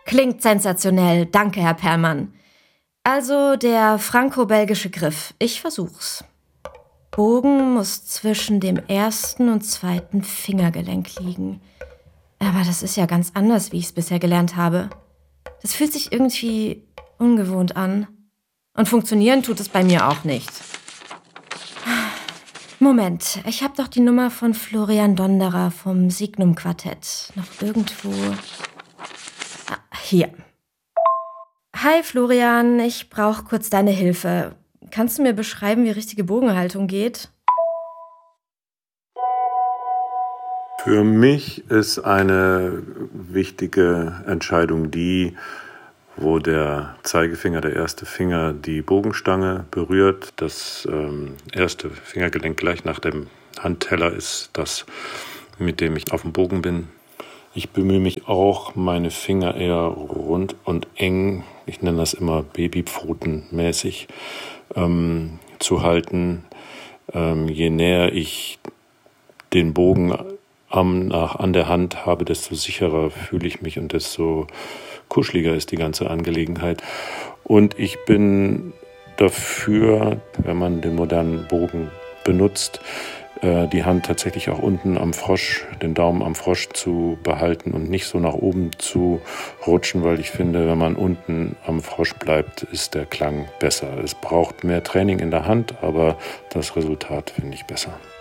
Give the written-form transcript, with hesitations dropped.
Klingt sensationell. Danke, Herr Perlmann. Also der franco-belgische Griff. Ich versuch's. Bogen muss zwischen dem ersten und zweiten Fingergelenk liegen. Aber das ist ja ganz anders, wie ich es bisher gelernt habe. Das fühlt sich irgendwie ungewohnt an. Und funktionieren tut es bei mir auch nicht. Moment, ich habe doch die Nummer von Florian Donderer vom Signum-Quartett noch irgendwo. Hier. Hi Florian, ich brauche kurz deine Hilfe. Kannst du mir beschreiben, wie richtige Bogenhaltung geht? Für mich ist eine wichtige Entscheidung die, wo der Zeigefinger, der erste Finger, die Bogenstange berührt. Das erste Fingergelenk gleich nach dem Handteller ist das, mit dem ich auf dem Bogen bin. Ich bemühe mich auch, meine Finger eher rund und eng, ich nenne das immer Babypfotenmäßig, zu halten. Je näher ich den Bogen an der Hand habe, desto sicherer fühle ich mich und desto kuscheliger ist die ganze Angelegenheit. Und ich bin dafür, wenn man den modernen Bogen benutzt, die Hand tatsächlich auch unten am Frosch, den Daumen am Frosch zu behalten und nicht so nach oben zu rutschen, weil ich finde, wenn man unten am Frosch bleibt, ist der Klang besser. Es braucht mehr Training in der Hand, aber das Resultat finde ich besser.